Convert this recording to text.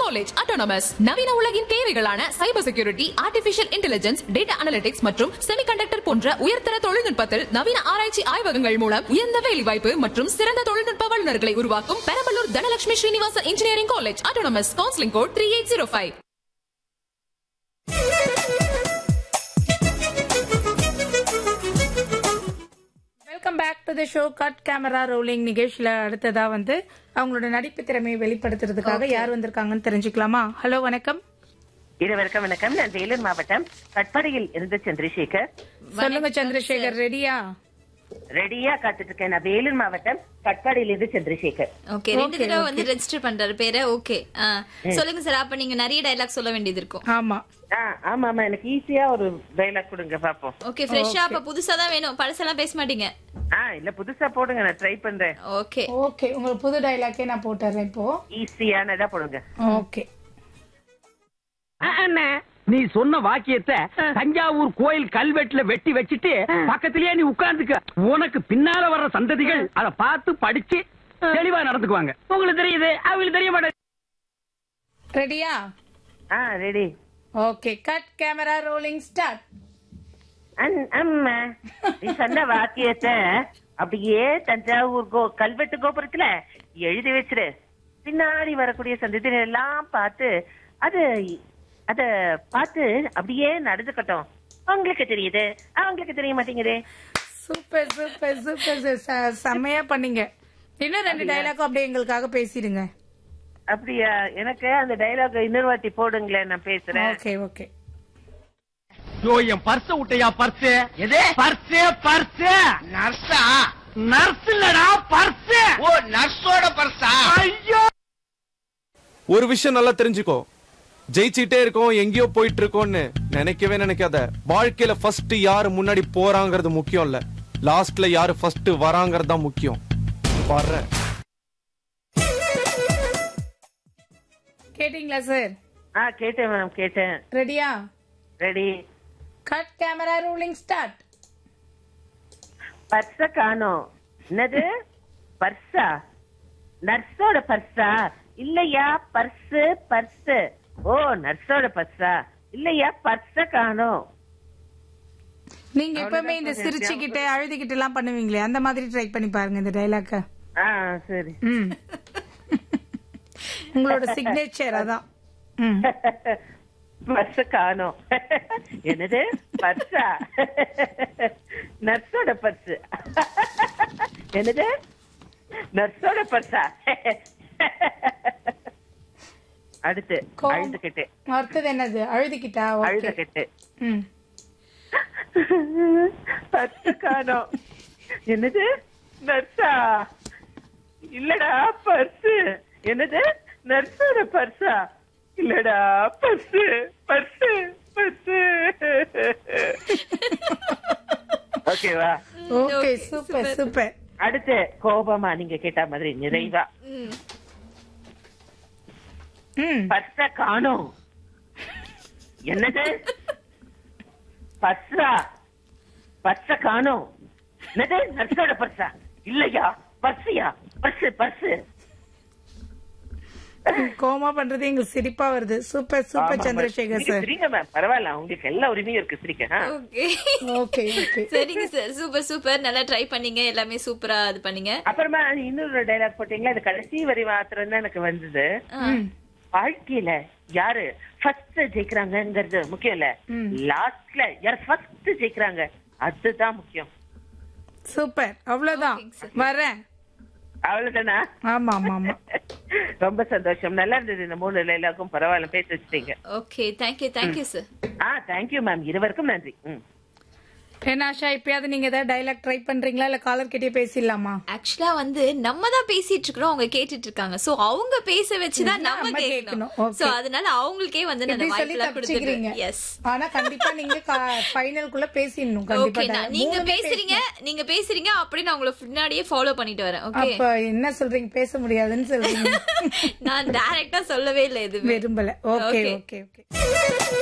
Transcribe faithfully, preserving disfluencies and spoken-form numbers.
College autonomous. நவீன உலகின் தேவைகளான cyber security, artificial intelligence, data analytics மற்றும் செமிகண்டக்டர் போன்ற உயர்தர தொழில்நுட்பத்தில் நவீன ஆராய்ச்சி ஆய்வகங்கள் மூலம் உயர்ந்த வேலைவாய்ப்பு மற்றும் சிறந்த தொழில்நுட்ப வல்லுநர்களை உருவாக்கும் Perambalur Dhanalakshmi Srinivasa engineering college autonomous. Counselling code three eight zero five. Welcome back to the show. Cut camera rolling நிகழ்ச்சியில அடுத்ததா வந்து அவங்களோட நடிப்பு திறமையை வெளிப்படுத்துறதுக்காக யார் வந்திருக்காங்கன்னு தெரிஞ்சுக்கலாமா? ஹலோ, வணக்கம். இருவருக்கும் வணக்கம். நான் வேலூர் மாவட்டம் கட்பாடியில் இருந்து சந்திரசேகர். சொல்லுங்க சந்திரசேகர், ரெடியா? ரெடியா காத்துட்டு இருக்கேன். நான் வேலூர் மாவட்டம் கட்பாடியில் இருந்து சந்திரசேகர். ஓகே, ரெண்டு தடவை வந்து ரெஜிஸ்டர் பண்றாரு பேரை. ஓகே, சொல்லுங்க சார். அப்ப நீங்க நிறைய டயலாக் சொல்ல வேண்டியது இருக்கும். ஆமா ஆமா ஆமா எனக்கு ஈஸியா ஒரு டைலாக் கொடுங்க பாப்போம். ஓகே, ஃப்ரெஷ்ஷா. அப்ப புதுசா தான் வேணும், பழசெல்லாம் பேச மாட்டீங்க. ஆ இல்ல, புதுசா போடுங்க, நான் ட்ரை பண்றேன். ஓகே ஓகே, உங்களுக்கு புது டைலாக்கே நான் போட்டுறேன் இப்போ. ஈஸியானதா போடுங்க. ஓகே. நீ சொன்ன வாக்கியத்தை தஞ்சாவூர் கோயில் கல்வெட்டுல வெட்டி வச்சிட்டு பக்கத்திலேயே நீ உட்கார்ந்துக்க. உனக்கு பின்னால வர்ற சந்ததிகள் அதை பார்த்து படிச்சு தெளிவா நடந்துக்குவாங்க. உங்களுக்கு தெரியுது, அவங்களுக்கு தெரிய மாட்டேன். ரெடியா? ஆ ready. Okay, cut camera rolling start. அம்மா, நீ சொன்ன வாக்கியத்தை அப்படியே தஞ்சாவூர் கோ கல்வெட்டு கோபுரத்துல எழுதி வச்சிரு. பின்னாடி வரக்கூடிய சந்ததிகள் எல்லாம் பார்த்து அது அத பார்த்து அப்படியே நடந்துக்கட்டும். அவங்களுக்கு தெரியுது, அவங்களுக்கு தெரிய மாட்டேங்குது. சூப்பர் சூப்பர் சூப்பர், செம்மையா பண்ணீங்க. இன்னும் ரெண்டு டைலாக்கும் அப்படியே எங்களுக்காக பேசிடுங்க. அப்படியா? எனக்கு அந்த டைலாக் இன்னொரு வாட்டி போடுங்களேன், நான் பேசுறேன். Okay okay. யோ, என் பர்ஸ் விட்டையா? பர்ஸ் எது? Purse purse நர்ஸா? நர்ஸ் இல்லடா, பர்ஸ். ஓ, நர்ஸோட பர்ஸா? ஐயோ, ஒரு விஷயம் நல்லா தெரிஞ்சுக்கோ. ஜெயிச்சிட்டே இருக்கோம், எங்கேயோ போயிட்டு இருக்கோம்னு நினைக்கவே நினைக்காத. வாழ்க்கையில ஃபர்ஸ்ட் யாரு முன்னாடி போறாங்கிறது முக்கியம் இல்ல, லாஸ்ட்ல யாரு ஃபர்ஸ்ட் வராங்கிறது தான் முக்கியம். வர்ற கேட்டீங்களா சார்? ஆ கேட்டேன் மேம், கேட்டேன். ரெடியா? Ready. Cut camera rolling start. பர்ஸ காணோம். என்னது பர்ஸா? நர்ஸோட பர்ஸா? இல்லையா, பர்ஸ் பர்ஸ். ஓ, நர்ஸோட பர்ஸா? இல்லையா, பர்ஸ காணோம். நீங்க எப்பவுமே இந்த சிரிச்சுக்கிட்டு அழுதுகிட்டு எல்லாம் பண்ணுவீங்களே, அந்த மாதிரி ட்ரை பண்ணி பாருங்க இந்த டைலாக்க. ஆ சரி. ம், உங்களோட சிக்னேச்சர் அதான். ம், பர்ஸ காணோம். என்னது பர்ஸா? நர்ஸோட பர்ஸ். என்னது நர்ஸோட பர்ஸா? அடுத்து அழுதுகிட்டு. அடுத்தது என்னது? அழுதுகிட்டா? அழுதுகிட்டு. ம், பர்ஸ் காணோம். என்னது நர்ஸா? இல்லடா, பர்ஸ். என்னது நர்ஸோட பர்ஸா? இல்லடா, பர்ஸ் பர்ஸ் பர்ஸ். ஓகேவா? Okay, super super. அடுத்து கோபமா நீங்க கேட்ட மாதிரி நிறைவா. ம், பர்ஸ காணோம். என்னது பர்ஸா? பர்ஸ காணோம். என்னது நர்ஸோட பர்ஸா? இல்லையா, பர்ஸியா? Purse purse. கோமா பண்றது எங்களுக்கு சிரிப்பா வருது. Super super Chandrasekhar sir. சரிங்க மேம், பரவாயில்ல, உங்களுக்கு எல்லா உரிமையும் இருக்கு, சிரிக்க. Okay okay okay. சரிங்க சார், சூப்பர் சூப்பர், நல்லா ட்ரை பண்ணீங்க, எல்லாமே சூப்பரா இது பண்ணீங்க. அப்புறமா இன்னொரு டைலாக் போட்டீங்களா, அது கடைசி வரி மாத்திரம் தான் எனக்கு வந்தது. வாழ்க்கையில யாரு ஃபர்ஸ்ட் ஜெயிக்கிறாங்கிறது முக்கியம் இல்ல, லாஸ்ட்ல யாரு ஃபர்ஸ்ட் ஜெயிக்கிறாங்க அதுதான் முக்கியம். சூப்பர், அவ்வளவுதான். வரேன். அவ்வளவுதானா? ஆமா ஆமா ஆமா. ரொம்ப சந்தோஷம், நல்லா இருந்தது. இந்த மூணு டைலாக்கும் பரவாயில்ல, பேச வச்சுட்டீங்க. Okay, thank you thank you sir. ஆ தேங்க்யூ மேம், இருவருக்கும் நன்றி. ம் என்ன ஆஷா, இப்பயாவது நீங்க ஏதாவது டைலாக் ட்ரை பண்றீங்களா, இல்ல காலர் கிட்டே பேசிடலாமா? ஆக்சுவலா வந்து நம்ம தான் பேசிட்டு இருக்கோம், அவங்க கேட்டுட்டு இருக்காங்க. சோ அவங்க பேச வச்சுதான் நம்ம கேட்கணும். சோ அதனால அவங்களுக்கே வந்து நான் வாய்ப்பு கொடுத்துக்கிறேன். எஸ், ஆனா கண்டிப்பா நீங்க ஃபைனலுக்குள்ள பேசிடணும். ஓகே, நீங்க பேசுறீங்க நீங்க பேசுறீங்க அப்படி நான் உங்களை முன்னாடியே ஃபாலோ பண்ணிட்டு வரேன். ஓகே, அப்ப என்ன சொல்றீங்க? பேச முடியாதுன்னு சொல்றீங்க? நான் டைரக்டா சொல்லவே இல்லை, எதுவும் விரும்பல. Okay okay okay.